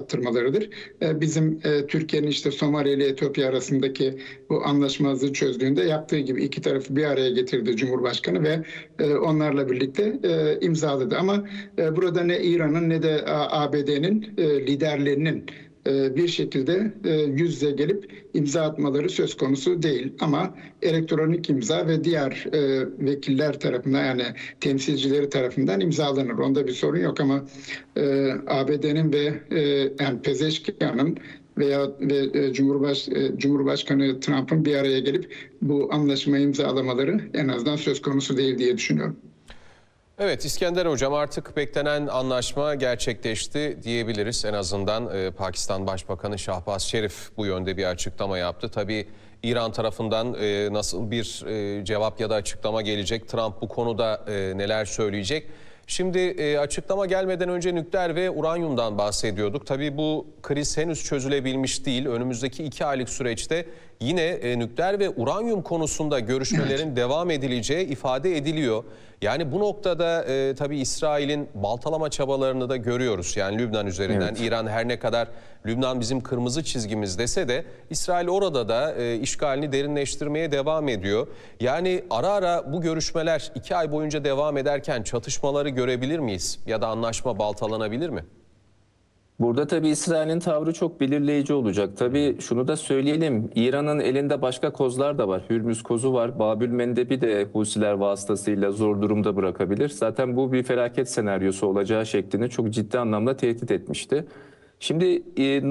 yaptırmalarıdır. Bizim Türkiye'nin işte Somali ile Etiyopya arasındaki bu anlaşmazlığı çözdüğünde yaptığı gibi iki tarafı bir araya getirdi Cumhurbaşkanı ve onlarla birlikte imzaladı. Ama burada ne İran'ın ne de ABD'nin liderlerinin bir şekilde yüz yüze gelip imza atmaları söz konusu değil. Ama elektronik imza ve diğer vekiller tarafından, yani temsilcileri tarafından imzalanır. Onda bir sorun yok ama ABD'nin ve yani Pezeşkian'ın ve Cumhurbaşkanı Trump'ın bir araya gelip bu anlaşmayı imzalamaları en azından söz konusu değil diye düşünüyorum. Evet İskender Hocam, artık beklenen anlaşma gerçekleşti diyebiliriz. En azından Pakistan Başbakanı Şahbaz Şerif bu yönde bir açıklama yaptı. Tabii İran tarafından nasıl bir cevap ya da açıklama gelecek? Trump bu konuda neler söyleyecek? Şimdi açıklama gelmeden önce nükleer ve uranyumdan bahsediyorduk. Tabii bu kriz henüz çözülebilmiş değil. Önümüzdeki 2 aylık süreçte yine nükleer ve uranyum konusunda görüşmelerin devam edileceği ifade ediliyor. Yani bu noktada tabii İsrail'in baltalama çabalarını da görüyoruz. Yani Lübnan üzerinden. Evet. İran her ne kadar Lübnan bizim kırmızı çizgimiz dese de İsrail orada da işgalini derinleştirmeye devam ediyor. Yani ara ara bu görüşmeler 2 ay boyunca devam ederken çatışmaları görebilir miyiz? Ya da anlaşma baltalanabilir mi? Burada tabii İsrail'in tavrı çok belirleyici olacak. Tabii şunu da söyleyelim, İran'ın elinde başka kozlar da var. Hürmüz kozu var. Babül Mendeb'i de Husiler vasıtasıyla zor durumda bırakabilir. Zaten bu bir felaket senaryosu olacağı şeklinde çok ciddi anlamda tehdit etmişti. Şimdi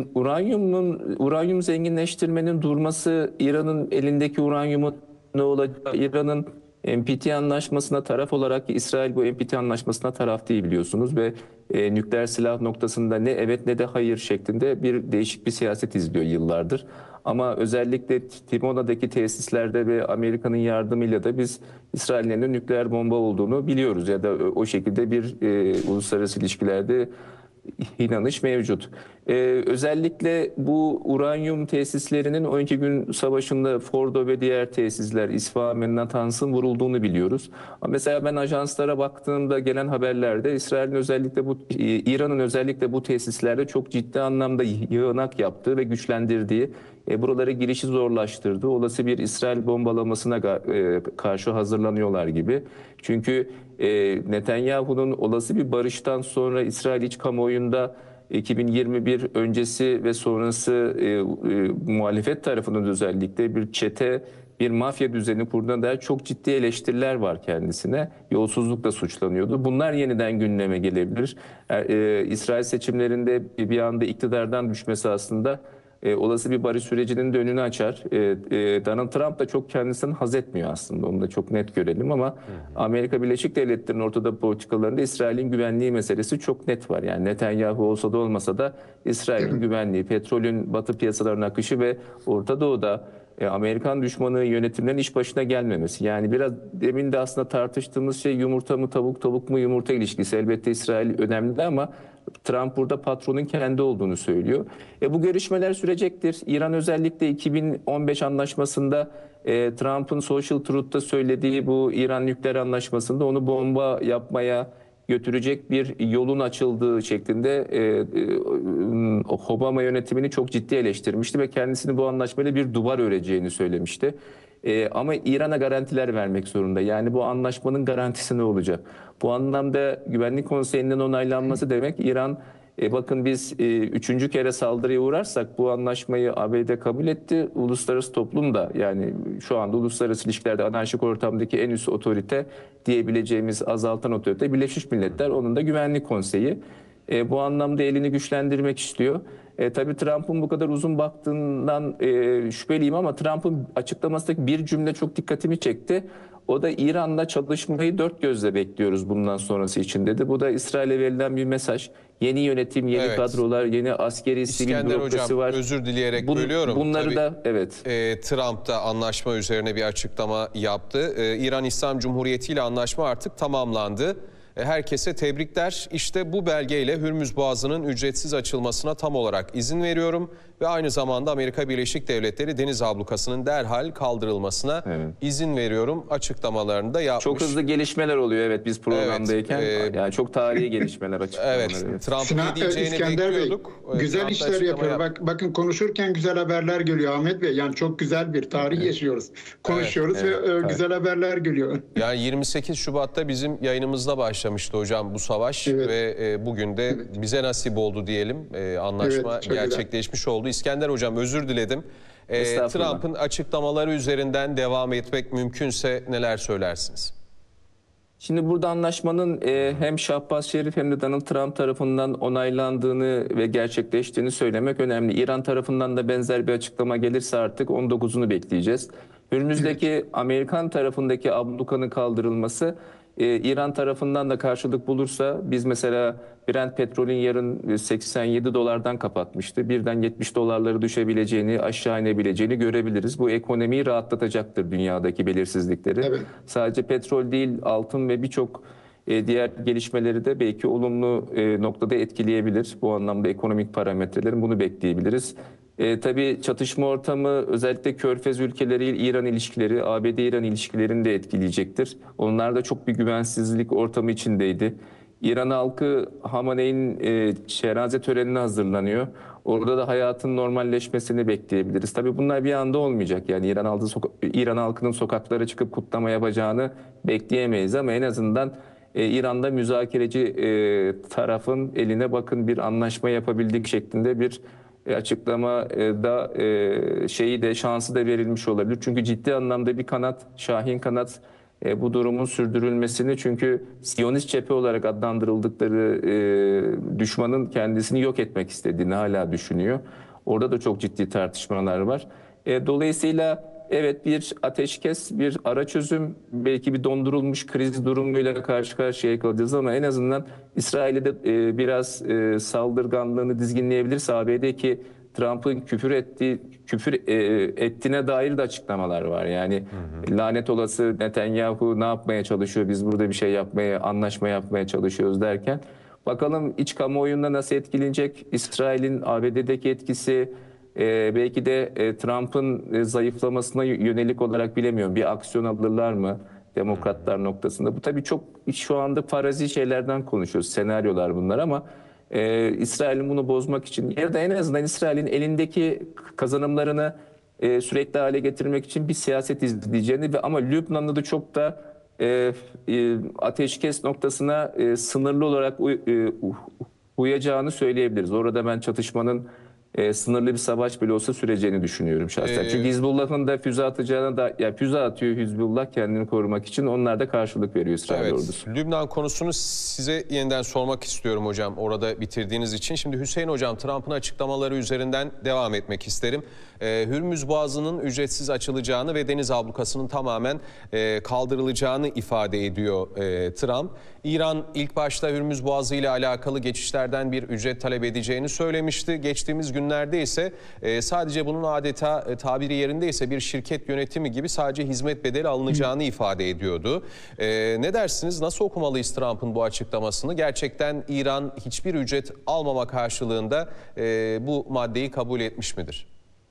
uranyum zenginleştirmenin durması, İran'ın elindeki uranyumun ne olacağı, İran'ın NPT anlaşmasına taraf olarak, İsrail bu NPT anlaşmasına taraf değil biliyorsunuz ve nükleer silah noktasında ne evet ne de hayır şeklinde bir değişik bir siyaset izliyor yıllardır. Ama özellikle Timona'daki tesislerde ve Amerika'nın yardımıyla da biz İsrail'in nükleer bomba olduğunu biliyoruz ya da o şekilde bir uluslararası ilişkilerde inanış mevcut. Özellikle bu uranyum tesislerinin 12 gün savaşında Fordo ve diğer tesisler İsfahan ve Natans'ın vurulduğunu biliyoruz. Ama mesela ben ajanslara baktığımda gelen haberlerde İran'ın özellikle bu tesislerde çok ciddi anlamda yığınak yaptığı ve güçlendirdiği, buralara girişi zorlaştırdığı, olası bir İsrail bombalamasına karşı hazırlanıyorlar gibi. Çünkü Netanyahu'nun olası bir barıştan sonra İsrail iç kamuoyunda 2021 öncesi ve sonrası muhalefet tarafının özellikle bir çete, bir mafya düzeni kurduğuna dair çok ciddi eleştiriler var kendisine. Yolsuzlukla suçlanıyordu. Bunlar yeniden gündeme gelebilir. İsrail seçimlerinde bir anda iktidardan düşmesi aslında olası bir barış sürecinin de önünü açar. Donald Trump da çok kendisinden haz etmiyor aslında. Onu da çok net görelim ama Amerika Birleşik Devletleri'nin ortada politikalarında İsrail'in güvenliği meselesi çok net var. Yani Netanyahu olsa da olmasa da İsrail'in güvenliği, petrolün batı piyasalarına akışı ve Orta Doğu'da Amerikan düşmanı yönetimlerin iş başına gelmemesi. Yani biraz demin de aslında tartıştığımız şey yumurta mı tavuk, tavuk mu yumurta ilişkisi. Elbette İsrail önemli ama Trump burada patronun kendi olduğunu söylüyor. Bu görüşmeler sürecektir. İran özellikle 2015 anlaşmasında Trump'ın Social Truth'ta söylediği bu İran nükleer anlaşmasında onu bomba yapmaya götürecek bir yolun açıldığı şeklinde Obama yönetimini çok ciddi eleştirmişti ve kendisini bu anlaşmayla bir duvar öreceğini söylemişti. Ama İran'a garantiler vermek zorunda. Yani bu anlaşmanın garantisi ne olacak? Bu anlamda Güvenlik Konseyi'nin onaylanması demek İran bakın biz 3. kere saldırıya uğrarsak bu anlaşmayı ABD kabul etti. Uluslararası toplum da yani şu anda uluslararası ilişkilerde anarşik ortamdaki en üst otorite diyebileceğimiz azaltan otorite Birleşmiş Milletler. Onun da Güvenlik Konseyi. Bu anlamda elini güçlendirmek istiyor. Tabii Trump'ın bu kadar uzun baktığından şüpheliyim ama Trump'ın açıklamasındaki bir cümle çok dikkatimi çekti. O da İran'la çalışmayı dört gözle bekliyoruz bundan sonrası için dedi. Bu da İsrail'e verilen bir mesaj. Yeni yönetim, yeni kadrolar, yeni askeri, sivil bürokrasi var. Özür dileyerek bölüyorum. Bunları tabii, da evet. Trump da anlaşma üzerine bir açıklama yaptı. İran İslam Cumhuriyeti ile anlaşma artık tamamlandı. Herkese tebrikler. İşte bu belgeyle Hürmüz Boğazı'nın ücretsiz açılmasına tam olarak izin veriyorum ve aynı zamanda Amerika Birleşik Devletleri deniz ablukasının derhal kaldırılmasına izin veriyorum açıklamalarını da yapmış. Çok hızlı gelişmeler oluyor evet biz programdayken. Yani çok tarihi gelişmeler açıklamaları. Evet. Trump'ın ne diyeceğini İskender bekliyorduk. Bey, güzel Trump işler yapıyor. Bakın konuşurken güzel haberler geliyor Ahmet Bey. Yani çok güzel bir tarih yaşıyoruz. Konuşuyoruz ve güzel haberler geliyor. Yani 28 Şubat'ta bizim yayınımızda başlamıştı hocam bu savaş ve bugün de bize nasip oldu diyelim. Anlaşma gerçekleşmiş oldu. İskender hocam özür diledim. Trump'ın açıklamaları üzerinden devam etmek mümkünse neler söylersiniz? Şimdi burada anlaşmanın hem Şahbaz Şerif hem de Donald Trump tarafından onaylandığını ve gerçekleştiğini söylemek önemli. İran tarafından da benzer bir açıklama gelirse artık 19'unu bekleyeceğiz. Hürmüz'deki Amerikan tarafındaki ablukanın kaldırılması İran tarafından da karşılık bulursa biz mesela Brent petrolün yarın 87 dolardan kapatmıştı. Birden 70 dolarları düşebileceğini, aşağı inebileceğini görebiliriz. Bu ekonomiyi rahatlatacaktır dünyadaki belirsizlikleri. Evet. Sadece petrol değil altın ve birçok diğer gelişmeleri de belki olumlu noktada etkileyebilir. Bu anlamda ekonomik parametrelerin bunu bekleyebiliriz. Tabii çatışma ortamı özellikle Körfez ülkeleriyle İran ilişkileri, ABD-İran ilişkilerini de etkileyecektir. Onlar da çok bir güvensizlik ortamı içindeydi. İran halkı Hamaney'in şehraze törenine hazırlanıyor. Orada da hayatın normalleşmesini bekleyebiliriz. Tabii bunlar bir anda olmayacak. Yani İran halkının sokaklara çıkıp kutlama yapacağını bekleyemeyiz ama en azından İran'da müzakereci tarafın eline bakın bir anlaşma yapabildik şeklinde bir açıklama da şansı da verilmiş olabilir. Çünkü ciddi anlamda bir kanat, Şahin kanat bu durumun sürdürülmesini çünkü Siyonist cephe olarak adlandırıldıkları düşmanın kendisini yok etmek istediğini hala düşünüyor. Orada da çok ciddi tartışmalar var. Dolayısıyla evet bir ateşkes, bir ara çözüm, belki bir dondurulmuş kriz durumuyla karşı karşıya kalacağız ama en azından İsrail'e de biraz saldırganlığını dizginleyebilirse ABD ki Trump'ın küfür ettiğine dair de açıklamalar var. Yani lanet olası Netanyahu ne yapmaya çalışıyor, biz burada bir şey yapmaya, anlaşma yapmaya çalışıyoruz derken bakalım iç kamuoyunda nasıl etkilenecek İsrail'in ABD'deki etkisi, belki de Trump'ın zayıflamasına yönelik olarak bilemiyorum. Bir aksiyon alırlar mı demokratlar noktasında? Bu tabii çok şu anda farazi şeylerden konuşuyoruz. Senaryolar bunlar ama İsrail'in bunu bozmak için ya da en azından İsrail'in elindeki kazanımlarını sürekli hale getirmek için bir siyaset izleyeceğini ama Lübnan'da da çok da ateşkes noktasına sınırlı olarak uyacağını söyleyebiliriz. Orada ben çatışmanın sınırlı bir savaş bile olsa süreceğini düşünüyorum şahsen. Çünkü Hizbullah'ın da füze atacağına da füze atıyor Hizbullah kendini korumak için. Onlar da karşılık veriyor İsrail ordusu. Lübnan konusunu size yeniden sormak istiyorum hocam orada bitirdiğiniz için. Şimdi Hüseyin hocam Trump'ın açıklamaları üzerinden devam etmek isterim. Hürmüz Boğazı'nın ücretsiz açılacağını ve deniz ablukasının tamamen kaldırılacağını ifade ediyor Trump. İran ilk başta Hürmüz Boğazı ile alakalı geçişlerden bir ücret talep edeceğini söylemişti. Geçtiğimiz günlerde ise sadece bunun adeta tabiri yerindeyse bir şirket yönetimi gibi sadece hizmet bedeli alınacağını ifade ediyordu. Ne dersiniz? Nasıl okumalıyız Trump'ın bu açıklamasını? Gerçekten İran hiçbir ücret almama karşılığında bu maddeyi kabul etmiş midir?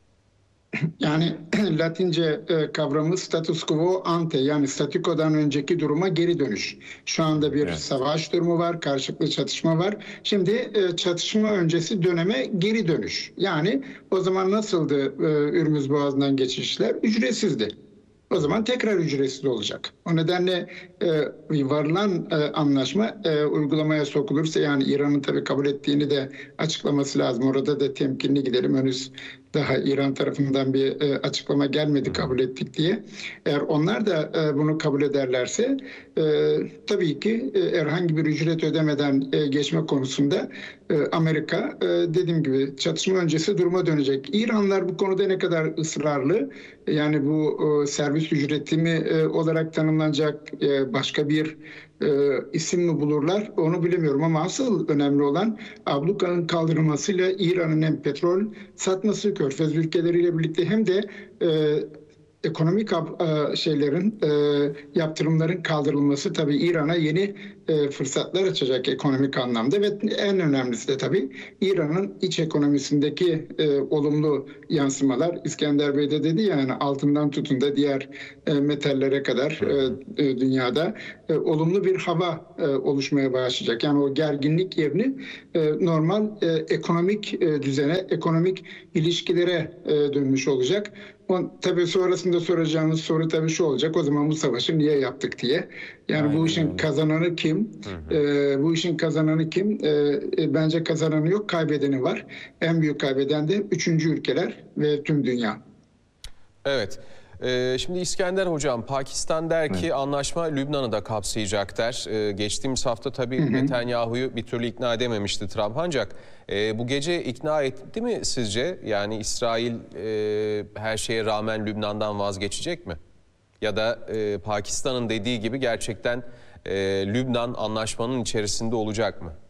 Yani Latince kavramı status quo ante, yani statükodan önceki duruma geri dönüş. Şu anda bir savaş durumu var, karşılıklı çatışma var. Şimdi çatışma öncesi döneme geri dönüş. Yani o zaman nasıldı Hürmüz Boğazı'ndan geçişler? Ücretsizdi. O zaman tekrar ücretsiz olacak. O nedenle varılan anlaşma uygulamaya sokulursa, yani İran'ın tabii kabul ettiğini de açıklaması lazım. Orada da temkinli gidelim. Henüz daha İran tarafından bir açıklama gelmedi kabul ettik diye. Eğer onlar da bunu kabul ederlerse tabii ki herhangi bir ücret ödemeden geçme konusunda Amerika dediğim gibi çatışma öncesi duruma dönecek. İranlılar bu konuda ne kadar ısrarlı, yani bu servis ücreti mi olarak tanımlanacak, başka bir isim mi bulurlar onu bilemiyorum ama asıl önemli olan ablukanın kaldırılmasıyla İran'ın hem petrol satması Körfez ülkeleriyle birlikte hem de ekonomik yaptırımların kaldırılması tabii İran'a yeni fırsatlar açacak ekonomik anlamda ve en önemlisi de tabii İran'ın iç ekonomisindeki olumlu yansımalar. İskender Bey de dedi ya, yani altından tutun da diğer metallere kadar dünyada olumlu bir hava oluşmaya başlayacak. Yani o gerginlik yerini normal ekonomik düzene, ekonomik ilişkilere dönmüş olacak. Tabii sonrasında soracağımız soru tabii şu olacak: o zaman bu savaşı niye yaptık diye. Yani Aynen bu işin öyle. kazananı kim? Bu işin kazananı kim? Bence kazananı yok, kaybedeni var. En büyük kaybeden de üçüncü ülkeler ve tüm dünya. Evet. Şimdi İskender Hocam, Pakistan der ki anlaşma Lübnan'ı da kapsayacak der. Geçtiğimiz hafta tabii Netanyahu'yu bir türlü ikna edememişti Trump, ancak bu gece ikna etti mi sizce? Yani İsrail her şeye rağmen Lübnan'dan vazgeçecek mi? Ya da Pakistan'ın dediği gibi gerçekten Lübnan anlaşmanın içerisinde olacak mı?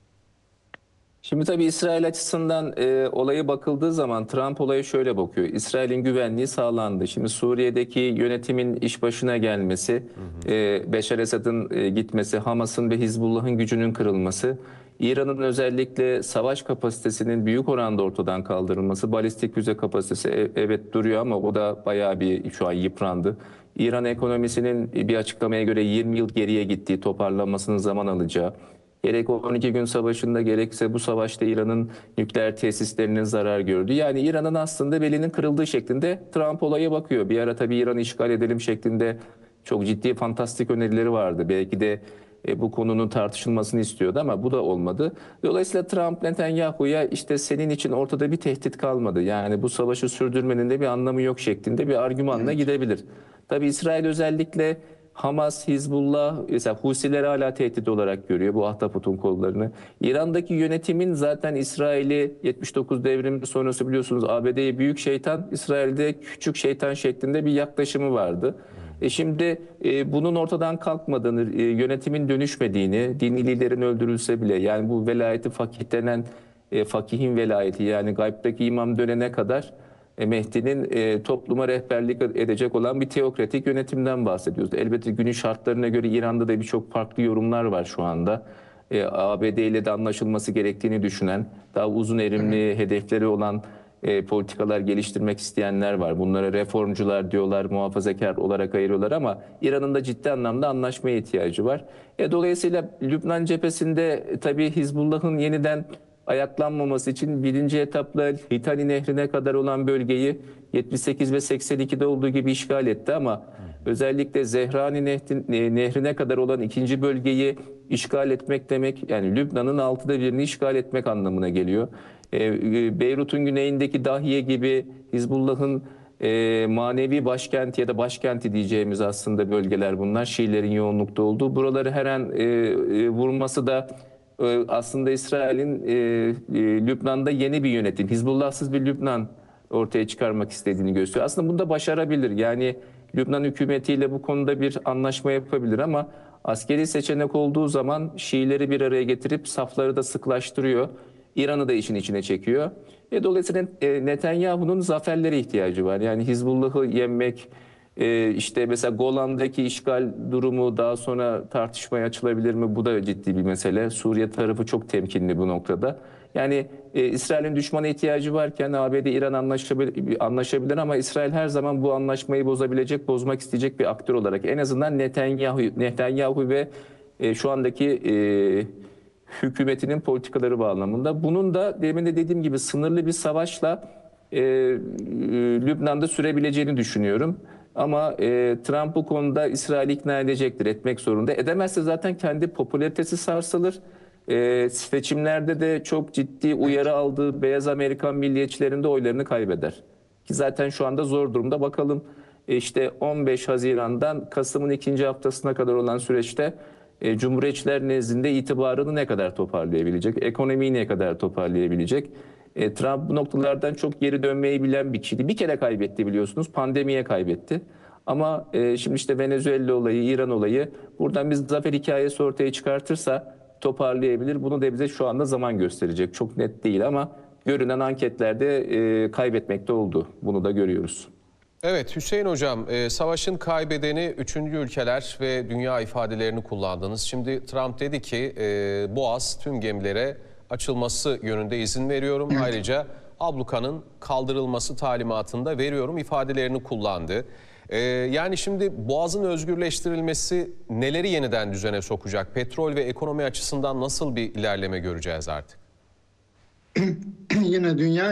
Şimdi tabii İsrail açısından olaya bakıldığı zaman Trump olaya şöyle bakıyor. İsrail'in güvenliği sağlandı. Şimdi Suriye'deki yönetimin iş başına gelmesi, Beşar Esad'ın gitmesi, Hamas'ın ve Hizbullah'ın gücünün kırılması, İran'ın özellikle savaş kapasitesinin büyük oranda ortadan kaldırılması, balistik füze kapasitesi evet duruyor ama o da bayağı bir şu an yıprandı. İran ekonomisinin bir açıklamaya göre 20 yıl geriye gittiği, toparlanmasının zaman alacağı, gerek 12 gün savaşında gerekse bu savaşta İran'ın nükleer tesislerinin zarar gördüğü. Yani İran'ın aslında belinin kırıldığı şeklinde Trump olaya bakıyor. Bir ara tabii İran'ı işgal edelim şeklinde çok ciddi fantastik önerileri vardı. Belki de bu konunun tartışılmasını istiyordu ama bu da olmadı. Dolayısıyla Trump Netanyahu'ya işte senin için ortada bir tehdit kalmadı, yani bu savaşı sürdürmenin de bir anlamı yok şeklinde bir argümanla gidebilir. Tabii İsrail özellikle Hamas, Hizbullah, mesela Husiler hala tehdit olarak görüyor bu ahtapotun kollarını. İran'daki yönetimin zaten İsrail'i 79 devrimi sonrası biliyorsunuz ABD'ye büyük şeytan, İsrail'de küçük şeytan şeklinde bir yaklaşımı vardı. Şimdi bunun ortadan kalkmadığını, yönetimin dönüşmediğini, dini liderin öldürülse bile, yani bu velayeti fakih denen fakihin velayeti, yani gaybdaki imam dönene kadar Mehdi'nin topluma rehberlik edecek olan bir teokratik yönetimden bahsediyoruz. Elbette günün şartlarına göre İran'da da birçok farklı yorumlar var şu anda. ABD ile de anlaşılması gerektiğini düşünen, daha uzun erimli hedefleri olan politikalar geliştirmek isteyenler var. Bunlara reformcular diyorlar, muhafazakar olarak ayırıyorlar ama İran'ın da ciddi anlamda anlaşmaya ihtiyacı var. Dolayısıyla Lübnan cephesinde tabii Hizbullah'ın yeniden ayaklanmaması için birinci etapla Litani Nehri'ne kadar olan bölgeyi 78 ve 82'de olduğu gibi işgal etti ama özellikle Zehrani Nehri'ne kadar olan ikinci bölgeyi işgal etmek demek, yani Lübnan'ın 1/6'ını işgal etmek anlamına geliyor. Beyrut'un güneyindeki Dahiye gibi Hizbullah'ın manevi başkenti ya da başkenti diyeceğimiz aslında bölgeler bunlar. Şiilerin yoğunlukta olduğu. Buraları her an vurması da aslında İsrail'in Lübnan'da yeni bir yönetim, Hizbullahsız bir Lübnan ortaya çıkarmak istediğini gösteriyor. Aslında bunu da başarabilir. Yani Lübnan hükümetiyle bu konuda bir anlaşma yapabilir ama askeri seçenek olduğu zaman Şiileri bir araya getirip safları da sıklaştırıyor. İran'ı da işin içine çekiyor. Dolayısıyla Netanyahu'nun zaferlere ihtiyacı var. Yani Hizbullah'ı yenmek, işte mesela Golan'daki işgal durumu daha sonra tartışmaya açılabilir mi? Bu da ciddi bir mesele. Suriye tarafı çok temkinli bu noktada. Yani İsrail'in düşmana ihtiyacı varken ABD-İran anlaşabilir ama İsrail her zaman bu anlaşmayı bozabilecek, bozmak isteyecek bir aktör olarak. En azından Netanyahu ve şu andaki hükümetinin politikaları bağlamında. Bunun da demin de dediğim gibi sınırlı bir savaşla Lübnan'da sürebileceğini düşünüyorum. Ama Trump bu konuda İsrail'i ikna edecektir, etmek zorunda. Edemezse zaten kendi popülaritesi sarsılır. Seçimlerde de çok ciddi uyarı aldığı beyaz Amerikan milliyetçilerin de oylarını kaybeder. Ki zaten şu anda zor durumda. Bakalım işte 15 Haziran'dan Kasım'ın ikinci haftasına kadar olan süreçte Cumhuriyetçiler nezdinde itibarını ne kadar toparlayabilecek, ekonomiyi ne kadar toparlayabilecek. Trump bu noktalardan çok geri dönmeyi bilen bir kişiydi. Bir kere kaybetti biliyorsunuz, pandemiye kaybetti. Ama şimdi işte Venezuela olayı, İran olayı, buradan biz zafer hikayesi ortaya çıkartırsa toparlayabilir. Bunu da bize şu anda zaman gösterecek. Çok net değil ama görünen anketlerde kaybetmekte oldu. Bunu da görüyoruz. Evet Hüseyin Hocam, savaşın kaybedeni üçüncü ülkeler ve dünya ifadelerini kullandınız. Şimdi Trump dedi ki Boğaz tüm gemilere açılması yönünde izin veriyorum. Evet. Ayrıca ablukanın kaldırılması talimatını da veriyorum ifadelerini kullandı. Yani şimdi Boğaz'ın özgürleştirilmesi neleri yeniden düzene sokacak? Petrol ve ekonomi açısından nasıl bir ilerleme göreceğiz artık? Yine dünya